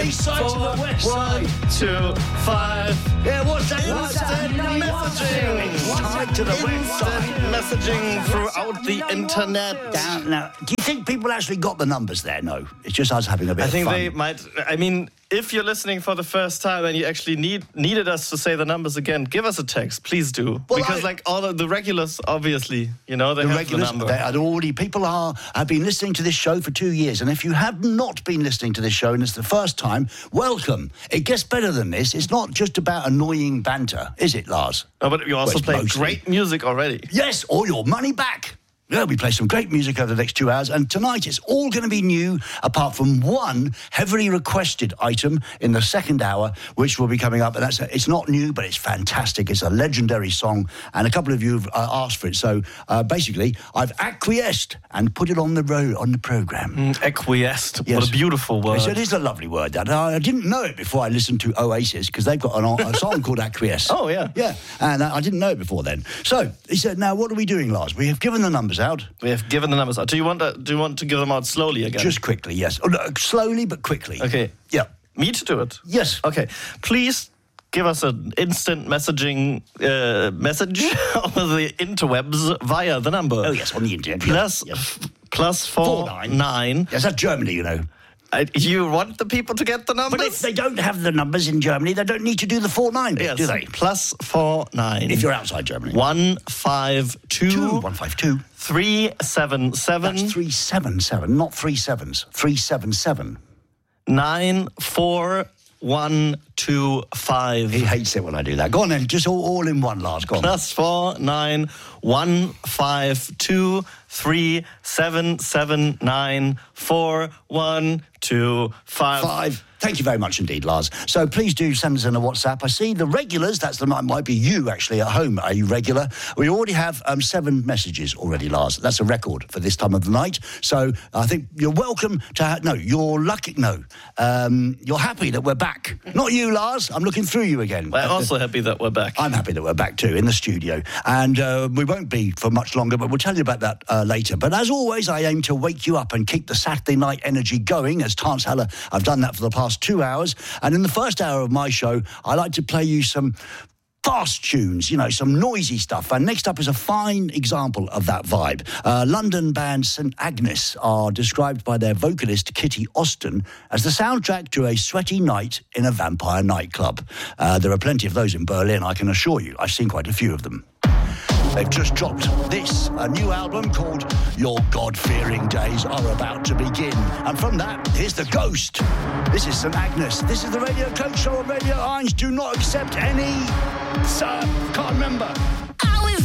East side to the west side. 1, 2, 5. Yeah, what's that? Instant messaging. Side to the west side. Messaging throughout the internet. Now, do you think people actually got the numbers there? No, it's just us having a bit I of think fun. they might. I mean, if you're listening for the first time and you actually needed us to say the numbers again, give us a text, please do. Well, because like all of the regulars, obviously, you know, they the have regulars, the number. they had already. People have been listening to this show for 2 years, and if you have not been listening to this show and it's the first time, welcome. It gets better than this. It's not just about annoying banter, is it, Lars? No, but you also Well, play mostly. great music already. Yes, or your money back. Yeah, we play some great music over the next 2 hours, and tonight it's all going to be new, apart from one heavily requested item in the second hour, which will be coming up. And it's not new, but it's fantastic. It's a legendary song, and a couple of you have asked for it. So basically, I've acquiesced and put it on the programme. Acquiesced. Yes. What a beautiful word. It is a lovely word, that. I didn't know it before I listened to Oasis, because they've got a song called Acquiesce. Oh, yeah. Yeah, and I didn't know it before then. So he said, now what are we doing, Lars? We have given the numbers out. We have given the numbers out. Do you want to give them out slowly again? Just quickly, yes. Oh, no, slowly but quickly. Okay. Yeah. Me to do it? Yes. Okay. Please give us an instant messaging message over the interwebs via the number. Oh, yes, on the internet. Plus, yes. plus 49. Yes, that's Germany, you know. You want the people to get the numbers? But if they don't have the numbers in Germany, they don't need to do the 49 bit, yes. do they? Plus 49. If you're outside Germany. 152 152 377. That's 377, not 3 sevens. 377. 94125. He hates it when I do that. Go on then, just all in one, Lars. Go on. Plus 49152 377 94125. Thank you very much indeed, Lars. So please do send us in a WhatsApp. I see the regulars, might be you actually at home. Are you regular? We already have 7 messages already, Lars. That's a record for this time of the night. So I think you're welcome to... you're lucky... No. You're happy that we're back. Not you, Lars. I'm looking through you again. I'm also happy that we're back. I'm happy that we're back too, in the studio. And we won't be for much longer, but we'll tell you about that later. But as always, I aim to wake you up and keep the Saturday night energy going. As Terence Haller, I've done that for the past 2 hours. And in the first hour of my show, I like to play you some fast tunes, some noisy stuff. And next up is a fine example of that vibe. London band St Agnes are described by their vocalist Kitty Austin as the soundtrack to a sweaty night in a vampire nightclub. There are plenty of those in Berlin, I can assure you. I've seen quite a few of them. They've just dropped a new album called Your God-Fearing Days Are About to Begin. And from that, here's The Ghost. This is St Agnes. This is the Radio Coach Show on Radio 1. Do not accept any... can't remember.